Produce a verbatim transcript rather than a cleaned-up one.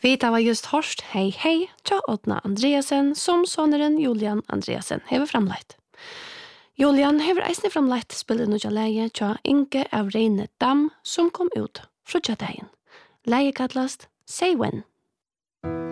Vi tar just hørst hei hei tja Åtna Andreasen som soneren Julian Andreasen hever framleit. Julian hever eisne framleit spillet nukja leie tja Inge av Reine Dam som kom ut fra tja dagen. Leie kallast Say When.